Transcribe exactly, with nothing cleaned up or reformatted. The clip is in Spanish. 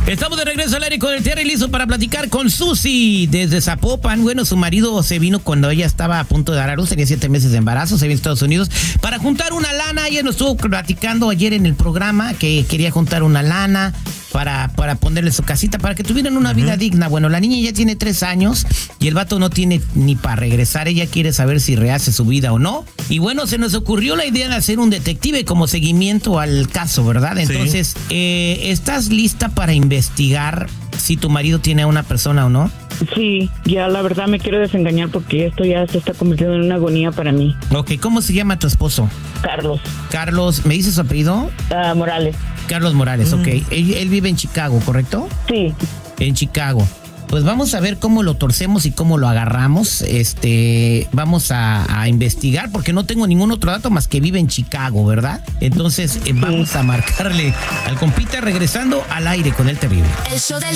Estamos de regreso al aire con el Terry, listo para platicar con Susi desde Zapopan. Bueno, su marido se vino cuando ella estaba a punto de dar a luz, tenía siete meses de embarazo, se vino a Estados Unidos para juntar una lana. Ella nos estuvo platicando ayer en el programa que quería juntar una lana para, para ponerle su casita, para que tuvieran una uh-huh. vida digna. Bueno, la niña ya tiene tres años y el vato no tiene ni para regresar. Ella quiere saber si rehace su vida o no. Y bueno, se nos ocurrió la idea de hacer un detective como seguimiento al caso, ¿verdad? Entonces, sí. eh, ¿estás lista para investigar si tu marido tiene a una persona o no? Sí, ya la verdad me quiero desengañar porque esto ya se está convirtiendo en una agonía para mí. Ok, ¿cómo se llama tu esposo? Carlos. Carlos, ¿me dices su apellido? Uh, Morales. Carlos Morales, mm. ok. Él, él vive en Chicago, ¿correcto? Sí. En Chicago. Pues vamos a ver cómo lo torcemos y cómo lo agarramos. Este, vamos a, a investigar porque no tengo ningún otro dato más que vive en Chicago, ¿verdad? Entonces eh, vamos a marcarle al compita regresando al aire con el terrible. El show del